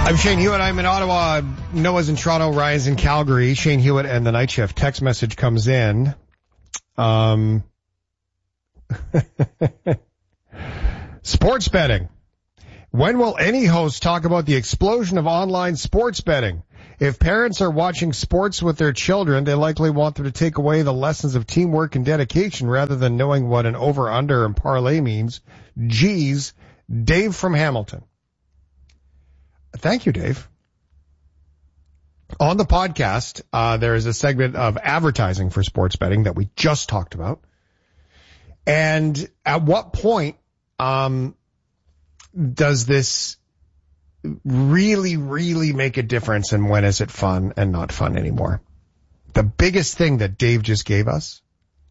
I'm Shane Hewitt. I'm in Ottawa. Noah's in Toronto. Ryan's in Calgary. Shane Hewitt and the Night Shift. Text message comes in. Sports betting. When will any host talk about the explosion of online sports betting? If parents are watching sports with their children, they likely want them to take away the lessons of teamwork and dedication rather than knowing what an over-under and parlay means. Geez, Dave from Hamilton. Thank you, Dave. On the podcast, there is a segment of advertising for sports betting that we just talked about. And at what point does this really, really make a difference, and when is it fun and not fun anymore? The biggest thing that Dave just gave us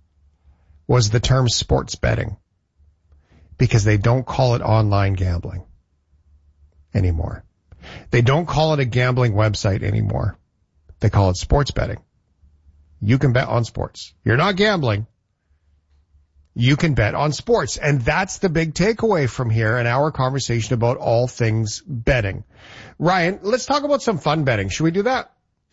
was the term sports betting, because they don't call it online gambling anymore. They don't call it a gambling website anymore. They call it sports betting. You can bet on sports. You're not gambling. You can bet on sports. And that's the big takeaway from here in our conversation about all things betting. Ryan, let's talk about some fun betting. Should we do that?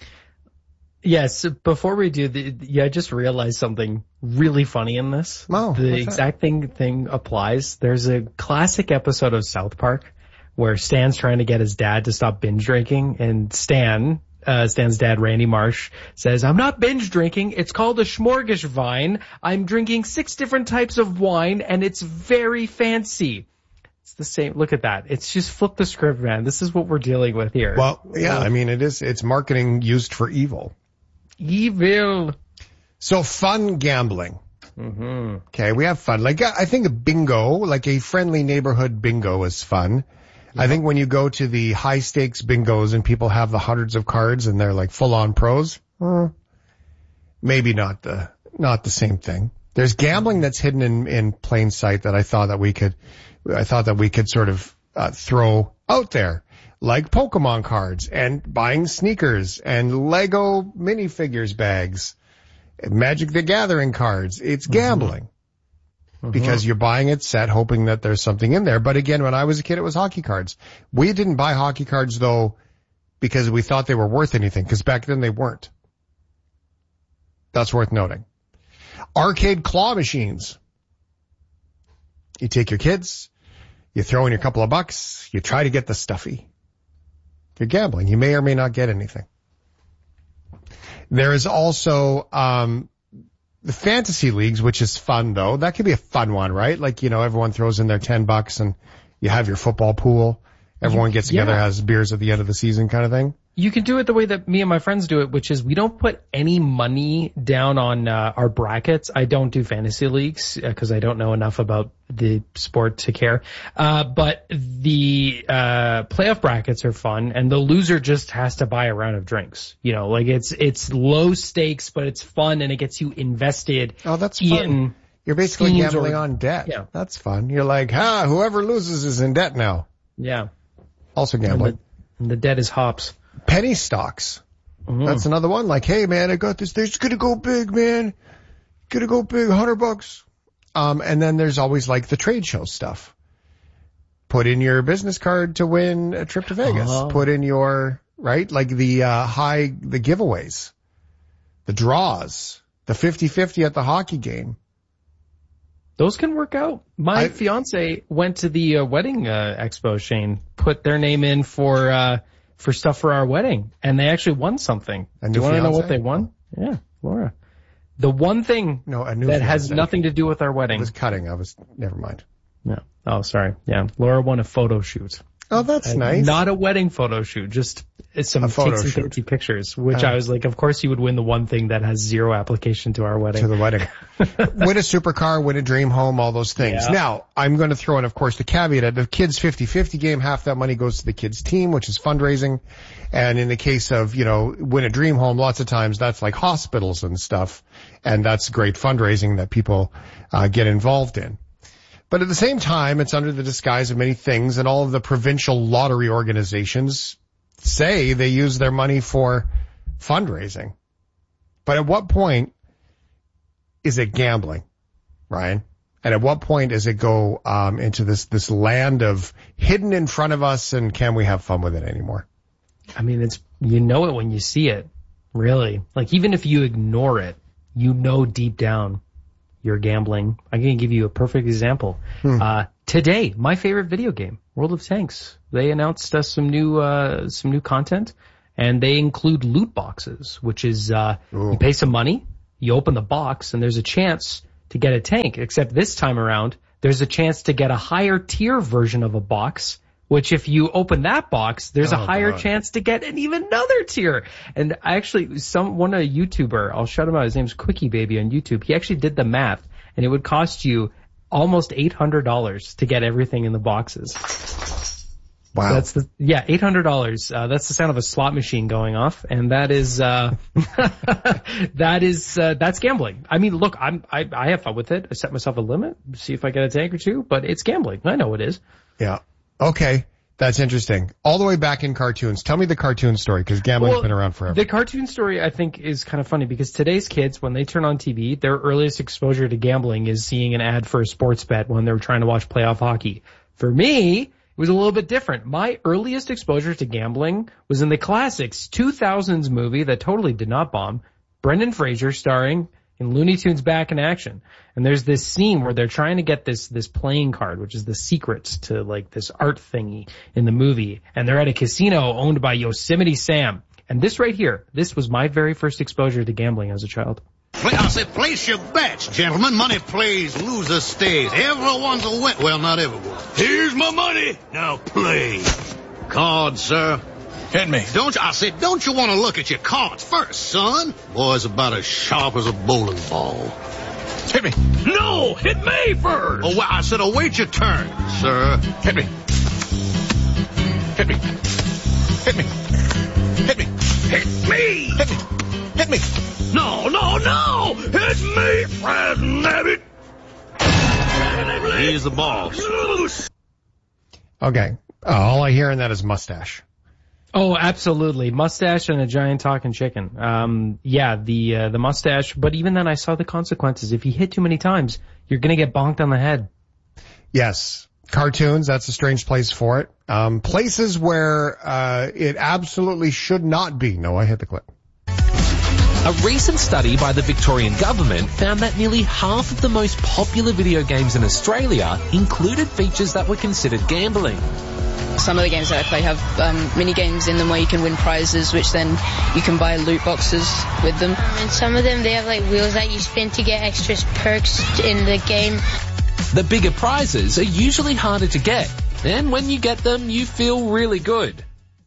Yes. Before we do, I just realized something really funny in this. Oh, the exact thing applies. There's a classic episode of South Park where Stan's trying to get his dad to stop binge drinking, and Stan's dad, Randy Marsh, says, "I'm not binge drinking. It's called a Schmorgeshwein. I'm drinking 6 different types of wine, and it's very fancy." It's the same. Look at that. It's just flip the script, man. This is what we're dealing with here. Well, yeah, I mean, it's marketing used for evil. Evil. So fun gambling. Mm-hmm. Okay, we have fun. Like, I think a bingo, like a friendly neighborhood bingo is fun. Yeah. I think when you go to the high stakes bingos and people have the hundreds of cards and they're like full on pros, maybe not the same thing. There's gambling that's hidden in plain sight that I thought that we could sort of throw out there, like Pokemon cards and buying sneakers and Lego minifigures bags, Magic the Gathering cards. It's gambling. Because you're buying it set, hoping that there's something in there. But again, when I was a kid, it was hockey cards. We didn't buy hockey cards, though, because we thought they were worth anything, because back then they weren't. That's worth noting. Arcade claw machines. You take your kids, you throw in your couple of bucks, you try to get the stuffy. You're gambling. You may or may not get anything. There is also the fantasy leagues, which is fun, though. That could be a fun one, right? Like, everyone throws in their $10 and you have your football pool. Everyone gets together, has beers at the end of the season kind of thing. You can do it the way that me and my friends do it, which is we don't put any money down on our brackets. I don't do fantasy leagues because I don't know enough about the sport to care. But the playoff brackets are fun, and the loser just has to buy a round of drinks. Like it's low stakes, but it's fun, and it gets you invested. Oh, that's fun. You're basically gambling on debt. Yeah. That's fun. You're like, whoever loses is in debt now. Yeah. Also gambling. And the debt is hops. Penny stocks. That's another one. Like, hey, man, I got this. They're just going to go big, man. Going to go big, $100. And then there's always like the trade show stuff. Put in your business card to win a trip to Vegas. Put in your, right? Like the giveaways, the draws, the 50-50 at the hockey game. Those can work out. My fiance went to the wedding expo, Shane, put their name in for stuff for our wedding, and they actually won something. Do you want to know what they won? Yeah, Laura. The one thing that has nothing to do with our wedding. I was cutting. Never mind. No. Oh, sorry. Yeah. Laura won a photo shoot. Oh, that's nice. Not a wedding photo shoot, just some fancy pictures, which I was like, of course you would win the one thing that has zero application to our wedding. To the wedding. Win a supercar, win a dream home, all those things. Yeah. Now, I'm going to throw in, of course, the caveat of the kids' 50-50 game. Half that money goes to the kids' team, which is fundraising. And in the case of, win a dream home, lots of times that's like hospitals and stuff. And that's great fundraising that people get involved in. But at the same time, it's under the disguise of many things, and all of the provincial lottery organizations say they use their money for fundraising. But at what point is it gambling, Ryan? And at what point does it go into this land of hidden in front of us, and can we have fun with it anymore? I mean, you know it when you see it, really. Like, even if you ignore it, you know deep down you're gambling. I'm going to give you a perfect example. Today, my favorite video game, World of Tanks. They announced us some new content, and they include loot boxes, which is you pay some money, you open the box, and there's a chance to get a tank. Except this time around, there's a chance to get a higher tier version of a box, which if you open that box, there's a higher chance to get an even another tier. And I actually, a YouTuber, I'll shout him out, his name's Quickie Baby on YouTube. He actually did the math, and it would cost you almost $800 to get everything in the boxes. Wow. That's $800. That's the sound of a slot machine going off, and that is, that's gambling. I mean, look, I have fun with it. I set myself a limit, see if I get a tank or two, but it's gambling. I know it is. Yeah. Okay. That's interesting. All the way back in cartoons. Tell me the cartoon story, because gambling's been around forever. The cartoon story, I think, is kind of funny because today's kids, when they turn on TV, their earliest exposure to gambling is seeing an ad for a sports bet when they're trying to watch playoff hockey. For me, it was a little bit different. My earliest exposure to gambling was in the classics 2000s movie that totally did not bomb, Brendan Fraser starring in Looney Tunes Back in Action. And there's this scene where they're trying to get this playing card, which is the secret to like this art thingy in the movie. And they're at a casino owned by Yosemite Sam. And this right here, this was my very first exposure to gambling as a child. I said, place your bets, gentlemen. Money plays, loser stays. Everyone's a win. Well, not everyone. Here's my money. Now play. Cards, sir. Hit me. Don't you want to look at your cards first, son? Boy's about as sharp as a bowling ball. Hit me. No, hit me first. Oh, well, I said await your turn, sir. Hit me. Hit me. Hit me. Hit me. Hit me. Hit me. Hit me. No. It's me, Fred Nabbit. He's the boss. Okay. All I hear in that is mustache. Oh, absolutely. Mustache and a giant talking chicken. The mustache, but even then I saw the consequences. If you hit too many times, you're gonna get bonked on the head. Yes. Cartoons, that's a strange place for it. Places where, it absolutely should not be. No, I hit the clip. A recent study by the Victorian government found that nearly half of the most popular video games in Australia included features that were considered gambling. Some of the games that I play have mini games in them where you can win prizes, which then you can buy loot boxes with them. And some of them, they have like wheels that you spin to get extra perks in the game. The bigger prizes are usually harder to get, and when you get them, you feel really good.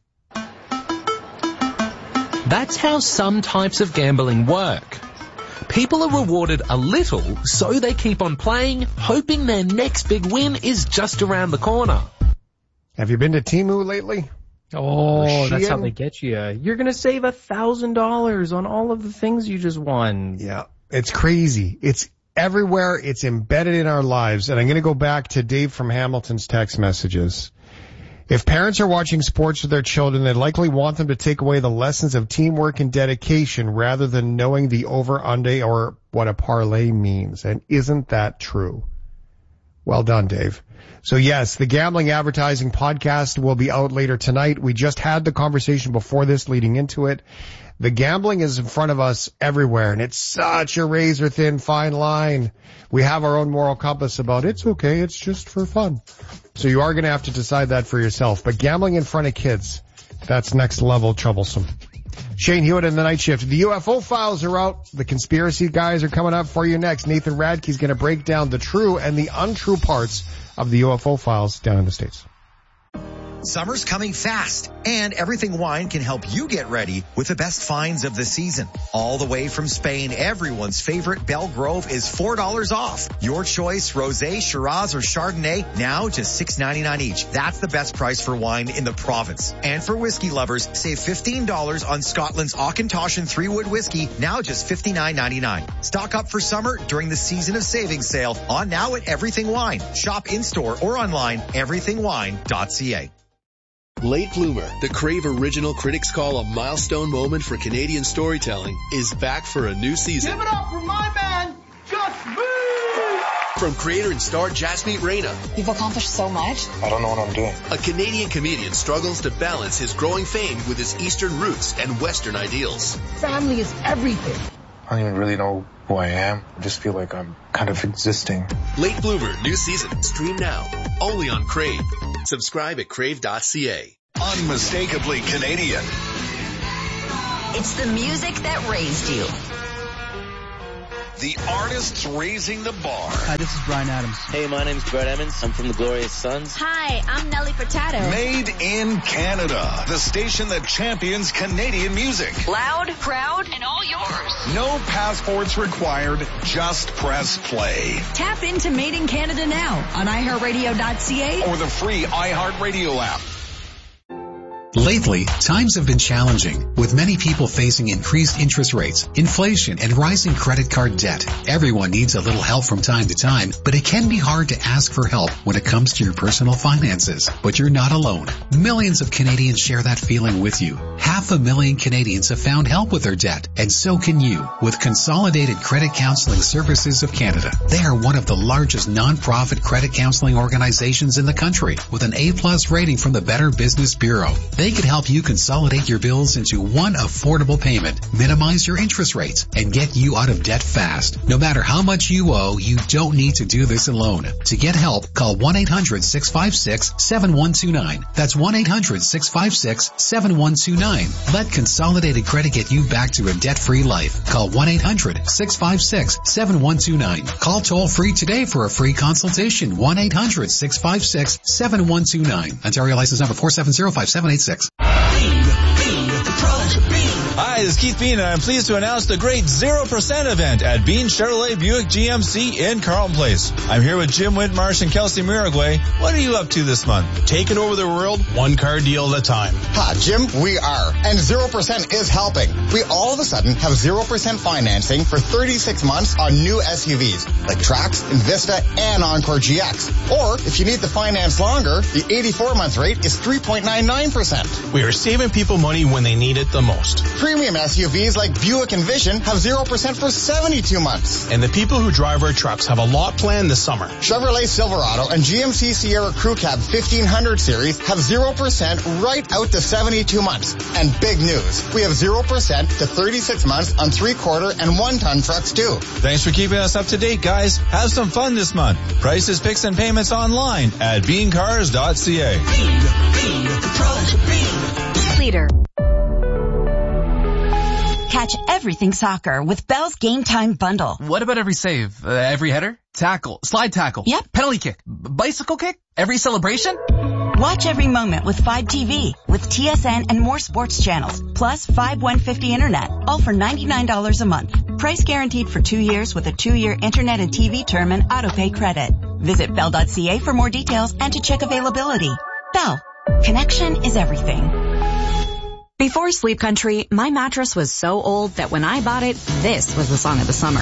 That's how some types of gambling work. People are rewarded a little, so they keep on playing, hoping their next big win is just around the corner. Have you been to Temu lately? Oh, that's how they get you. You're going to save $1,000 on all of the things you just won. Yeah, it's crazy. It's everywhere. It's embedded in our lives. And I'm going to go back to Dave from Hamilton's text messages. If parents are watching sports with their children, they likely want them to take away the lessons of teamwork and dedication rather than knowing the over-under or what a parlay means. And isn't that true? Well done, Dave. So yes, the Gambling Advertising Podcast will be out later tonight. We just had the conversation before this leading into it. The gambling is in front of us everywhere, and it's such a razor-thin fine line. We have our own moral compass about it's okay, it's just for fun. So you are going to have to decide that for yourself. But gambling in front of kids, that's next level troublesome. Shane Hewitt in the night shift. The UFO files are out. The conspiracy guys are coming up for you next. Nathan Radke's going to break down the true and the untrue parts of the UFO files down in the States. Summer's coming fast, and Everything Wine can help you get ready with the best finds of the season. All the way from Spain, everyone's favorite Belgrove is $4 off. Your choice, Rosé, Shiraz, or Chardonnay, now just $6.99 each. That's the best price for wine in the province. And for whiskey lovers, save $15 on Scotland's Auchentoshan 3-Wood whiskey, now just $59.99. Stock up for summer during the Season of Savings sale on now at Everything Wine. Shop in-store or online, everythingwine.ca. Late Bloomer, the Crave original critics call a milestone moment for Canadian storytelling, is back for a new season. Give it up for my man, Just Me! From creator and star Jasmeet Reina. You've accomplished so much. I don't know what I'm doing. A Canadian comedian struggles to balance his growing fame with his Eastern roots and Western ideals. Family is everything. I don't even really know who I am. I just feel like I'm kind of existing. Late Bloomer, new season. Stream now. Only on Crave. Subscribe at crave.ca. Unmistakably Canadian. It's the music that raised you. The artists raising the bar. Hi, this is Bryan Adams. Hey, my name's Brett Emmons. I'm from the Glorious Sons. Hi, I'm Nelly Furtado. Made in Canada. The station that champions Canadian music. Loud, proud, and all yours. No passports required. Just press play. Tap into Made in Canada now on iHeartRadio.ca or the free iHeartRadio app. Lately, times have been challenging, with many people facing increased interest rates, inflation, and rising credit card debt. Everyone needs a little help from time to time, but it can be hard to ask for help when it comes to your personal finances. But you're not alone. Millions of Canadians share that feeling with you. 500,000 Canadians have found help with their debt, and so can you, with Consolidated Credit Counseling Services of Canada. They are one of the largest non-profit credit counseling organizations in the country, with an A+ rating from the Better Business Bureau. They can help you consolidate your bills into one affordable payment, minimize your interest rates, and get you out of debt fast. No matter how much you owe, you don't need to do this alone. To get help, call 1-800-656-7129. That's 1-800-656-7129. Let Consolidated Credit get you back to a debt-free life. Call 1-800-656-7129. Call toll-free today for a free consultation. 1-800-656-7129. Ontario license number 4705786. Hi, this is Keith Bean, and I'm pleased to announce the great 0% event at Bean Chevrolet Buick GMC in Carlton Place. I'm here with Jim Whitmarsh and Kelsey Miragway. What are you up to this month? Taking over the world, one car deal at a time. Ha, Jim, we are. And 0% is helping. We all of a sudden have 0% financing for 36 months on new SUVs, like Trax, Envista, and Encore GX. Or, if you need the finance longer, the 84-month rate is 3.99%. We are saving people money when they need it the most. Premium SUVs like Buick Envision have 0% for 72 months. And the people who drive our trucks have a lot planned this summer. Chevrolet Silverado and GMC Sierra Crew Cab 1500 series have 0% right out to 72 months. And big news, we have 0% to 36 months on 3/4 and 1-ton trucks too. Thanks for keeping us up to date, guys. Have some fun this month. Prices, picks, and payments online at beancars.ca. Leader. Catch everything soccer with Bell's Game Time Bundle. What about every save? Every header? Tackle? Slide tackle? Yep. Penalty kick? Bicycle kick? Every celebration? Watch every moment with 5TV, with TSN and more sports channels, plus 5150 internet, all for $99 a month. Price guaranteed for 2 years with a 2-year internet and TV term and autopay credit. Visit Bell.ca for more details and to check availability. Bell. Connection is everything. Before Sleep Country, my mattress was so old that when I bought it, this was the song of the summer.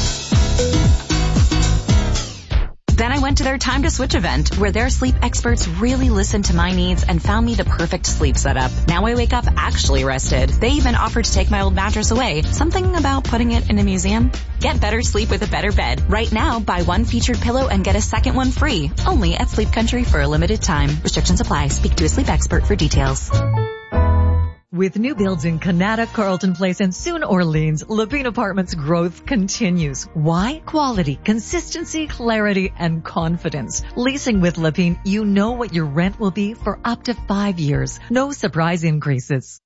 Then I went to their Time to Switch event, where their sleep experts really listened to my needs and found me the perfect sleep setup. Now I wake up actually rested. They even offered to take my old mattress away. Something about putting it in a museum? Get better sleep with a better bed. Right now, buy one featured pillow and get a second one free. Only at Sleep Country for a limited time. Restrictions apply. Speak to a sleep expert for details. With new builds in Canada, Carlton Place, and soon Orleans, Lepine Apartments growth continues. Why? Quality, consistency, clarity, and confidence. Leasing with Lepine, you know what your rent will be for up to 5 years. No surprise increases.